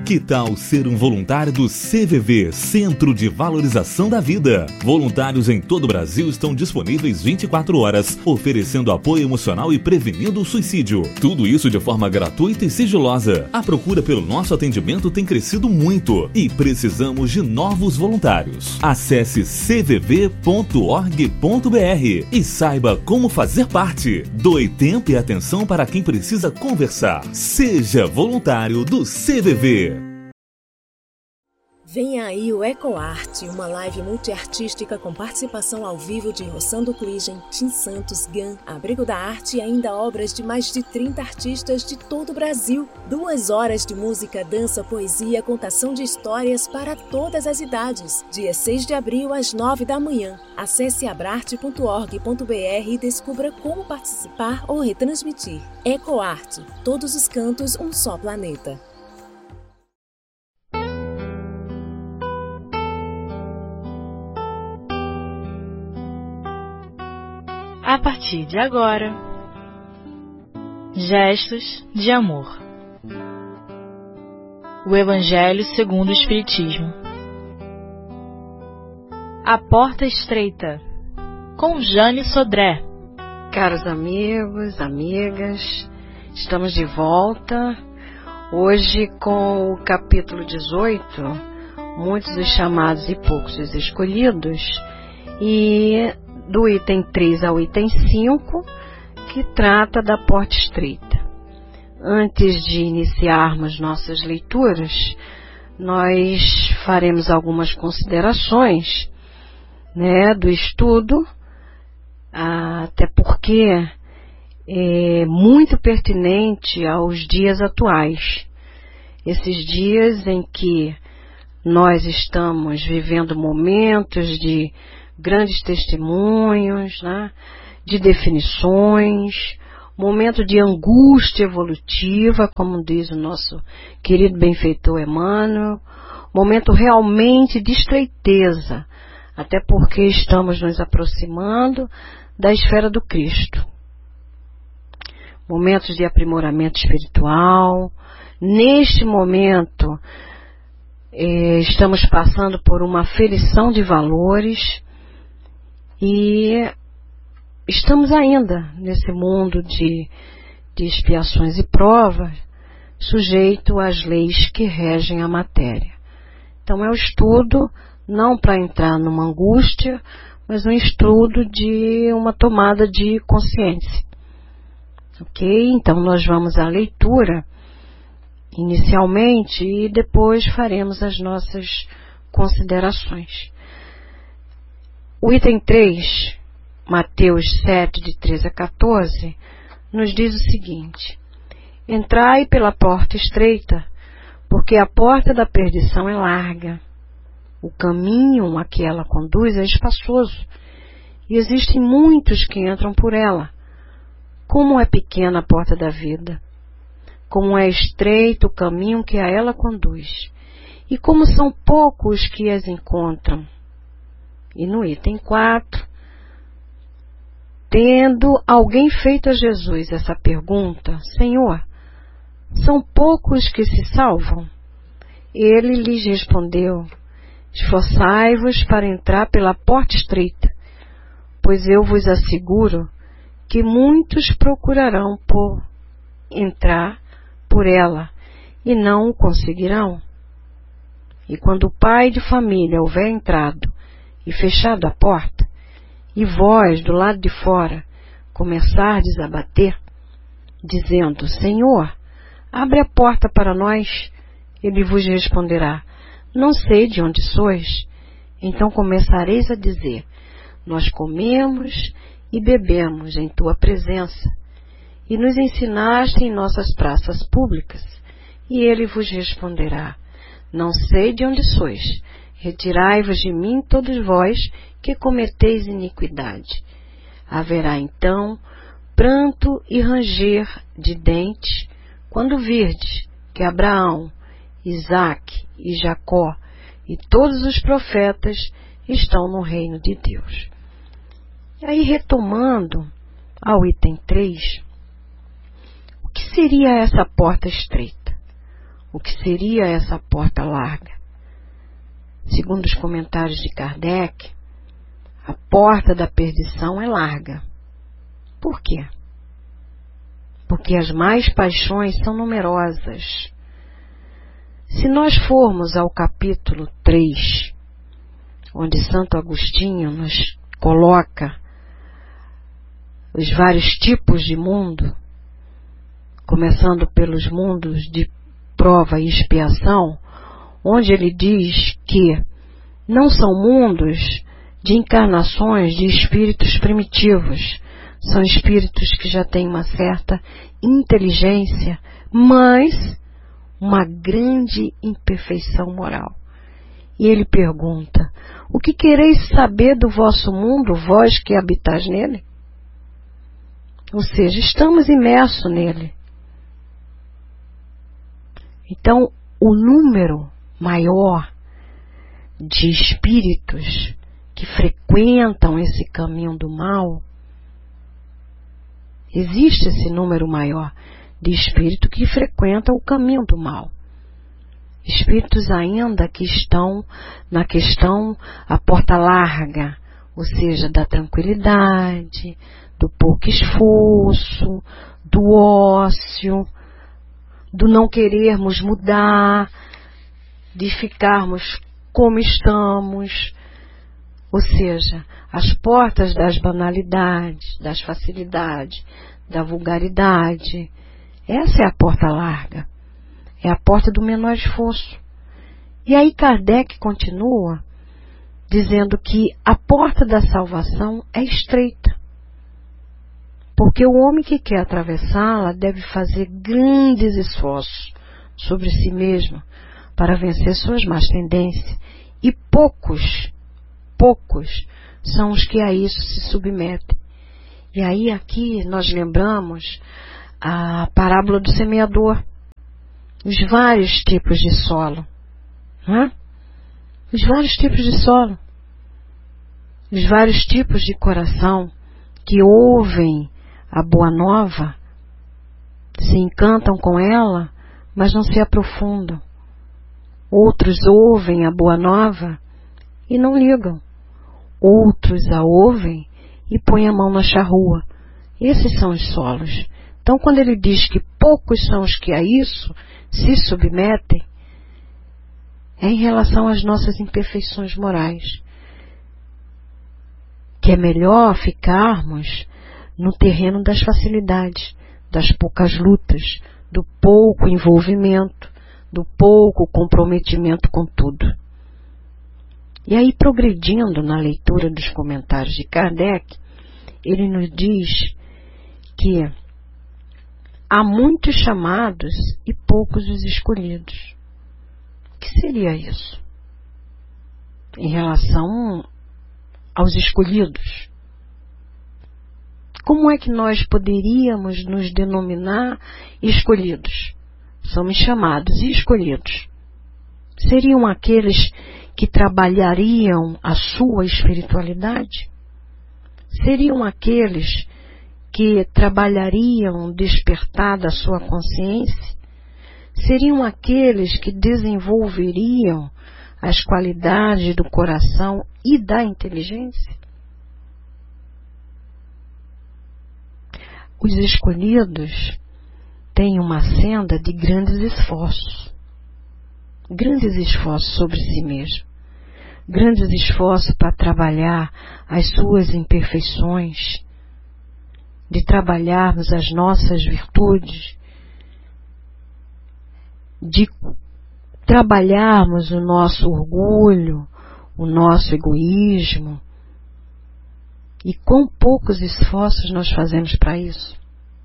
Que tal ser um voluntário do CVV, Centro de Valorização da Vida? Voluntários em todo o Brasil estão disponíveis 24 horas, oferecendo apoio emocional e prevenindo o suicídio. Tudo isso de forma gratuita e sigilosa. A procura pelo nosso atendimento tem crescido muito e precisamos de novos voluntários. Acesse cvv.org.br e saiba como fazer parte. Doe tempo e atenção para quem precisa conversar. Seja voluntário do CVV. Vem aí o EcoArte, uma live multiartística com participação ao vivo de Rossando Cligem, Tim Santos, Gan, Abrigo da Arte e ainda obras de mais de 30 artistas de todo o Brasil. 2 horas de música, dança, poesia, contação de histórias para todas as idades. Dia 6 de abril, às 9 da manhã. Acesse abrarte.org.br e descubra como participar ou retransmitir. EcoArte, todos os cantos, um só planeta. A partir de agora, Gestos de Amor. O Evangelho segundo o Espiritismo. A Porta Estreita, com Jane Sodré. Caros amigos, amigas, estamos de volta, hoje com o capítulo 18, Muitos os chamados e poucos os escolhidos, e do item 3 ao item 5, que trata da porta estreita. Antes de iniciarmos nossas leituras, nós faremos algumas considerações, do estudo, até porque é muito pertinente aos dias atuais. Esses dias em que nós estamos vivendo momentos de grandes testemunhos, de definições, momento de angústia evolutiva, como diz o nosso querido benfeitor Emmanuel, momento realmente de estreiteza, até porque estamos nos aproximando da esfera do Cristo. Momentos de aprimoramento espiritual. Neste momento, estamos passando por uma aferição de valores e estamos ainda nesse mundo de expiações e provas, sujeito às leis que regem a matéria. Então é um estudo não para entrar numa angústia, mas um estudo de uma tomada de consciência. Ok? Então nós vamos à leitura inicialmente e depois faremos as nossas considerações. O item 3, Mateus 7, de 13 a 14, nos diz o seguinte: Entrai pela porta estreita, porque a porta da perdição é larga. O caminho a que ela conduz é espaçoso, e existem muitos que entram por ela. Como é pequena a porta da vida, como é estreito o caminho que a ela conduz, e como são poucos que as encontram. E no item 4, tendo alguém feito a Jesus essa pergunta: Senhor, são poucos que se salvam? Ele lhes respondeu: Esforçai-vos para entrar pela porta estreita, pois eu vos asseguro que muitos procurarão entrar por ela e não o conseguirão. E quando o pai de família houver entrado e fechado a porta, e vós, do lado de fora, começardes a bater, dizendo: Senhor, abre a porta para nós, ele vos responderá: Não sei de onde sois. Então começareis a dizer: Nós comemos e bebemos em tua presença, e nos ensinaste em nossas praças públicas. E ele vos responderá: Não sei de onde sois. Retirai-vos de mim, todos vós que cometeis iniquidade. Haverá então pranto e ranger de dentes, quando virdes que Abraão, Isaque e Jacó e todos os profetas estão no reino de Deus. E aí, retomando ao item 3, o que seria essa porta estreita? o que seria essa porta larga. Segundo os comentários de Kardec, a porta da perdição é larga. Por quê? Porque as más paixões são numerosas. Se nós formos ao capítulo 3, onde Santo Agostinho nos coloca os vários tipos de mundo, começando pelos mundos de prova e expiação, onde ele diz que não são mundos de encarnações de espíritos primitivos, são espíritos que já têm uma certa inteligência, mas uma grande imperfeição moral. E ele pergunta: o que quereis saber do vosso mundo, vós que habitais nele? Ou seja, estamos imersos nele. Então, o número maior de espíritos que frequentam esse caminho do mal, existe esse número maior de espíritos que frequentam o caminho do mal. Espíritos ainda que estão na questão a porta larga, ou seja, da tranquilidade, do pouco esforço, do ócio, do não querermos mudar, de ficarmos como estamos. Ou seja, as portas das banalidades, das facilidades, da vulgaridade. Essa é a porta larga. É a porta do menor esforço. E aí Kardec continua dizendo que a porta da salvação é estreita. Porque o homem que quer atravessá-la deve fazer grandes esforços sobre si mesmo para vencer suas más tendências. E poucos são os que a isso se submetem. E aí aqui nós lembramos a parábola do semeador. Os vários tipos de solo. Né? Os vários tipos de solo. Os vários tipos de coração que ouvem a boa nova, se encantam com ela, mas não se aprofundam. Outros ouvem a boa nova e não ligam. Outros a ouvem e põem a mão na charrua. Esses são os solos. Então, quando ele diz que poucos são os que a isso se submetem, é em relação às nossas imperfeições morais. Que é melhor ficarmos no terreno das facilidades, das poucas lutas, do pouco envolvimento, do pouco comprometimento com tudo. E aí, progredindo na leitura dos comentários de Kardec, ele nos diz que há muitos chamados e poucos os escolhidos. O que seria isso? Em relação aos escolhidos. Como é que nós poderíamos nos denominar escolhidos? Somos chamados e escolhidos. Seriam aqueles que trabalhariam a sua espiritualidade? Seriam aqueles que trabalhariam o despertar da sua consciência? Seriam aqueles que desenvolveriam as qualidades do coração e da inteligência? Os escolhidos têm uma senda de grandes esforços sobre si mesmo, grandes esforços para trabalhar as suas imperfeições, de trabalharmos as nossas virtudes, de trabalharmos o nosso orgulho, o nosso egoísmo. E quão poucos esforços nós fazemos para isso?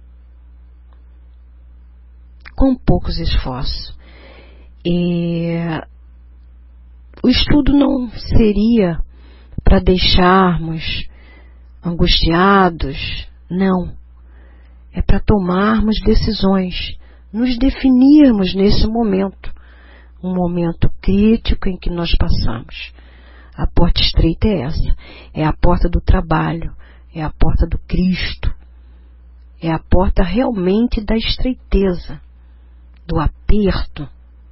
Quão poucos esforços. E o estudo não seria para deixarmos angustiados, não. É para tomarmos decisões, nos definirmos nesse momento, um momento crítico em que nós passamos. A porta estreita é essa, é a porta do trabalho, é a porta do Cristo, é a porta realmente da estreiteza, do aperto,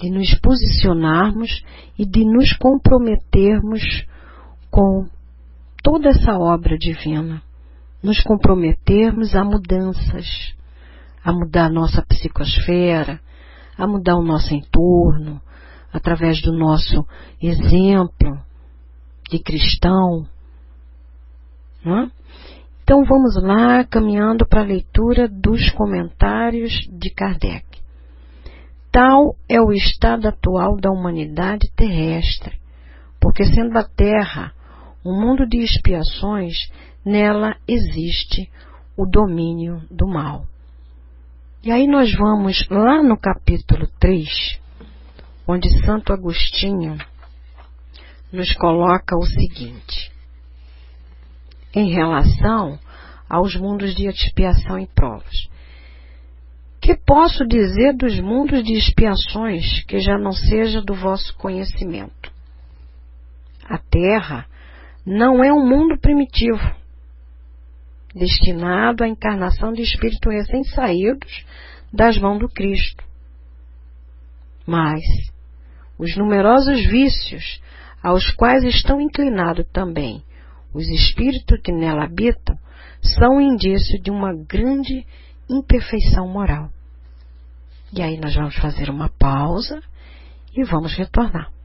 de nos posicionarmos e de nos comprometermos com toda essa obra divina. Nos comprometermos a mudanças, a mudar a nossa psicosfera, a mudar o nosso entorno, através do nosso exemplo de cristão. Não é? Então vamos lá, caminhando para a leitura dos comentários de Kardec. Tal é o estado atual da humanidade terrestre, porque sendo a Terra um mundo de expiações, nela existe o domínio do mal. E aí nós vamos lá no capítulo 3, onde Santo Agostinho nos coloca o seguinte, em relação aos mundos de expiação e provas. Que posso dizer dos mundos de expiações que já não seja do vosso conhecimento? A Terra não é um mundo primitivo, destinado à encarnação de espíritos recém-saídos das mãos do Cristo. Mas os numerosos vícios aos quais estão inclinados também os espíritos que nela habitam são um indício de uma grande imperfeição moral. E aí nós vamos fazer uma pausa e vamos retornar.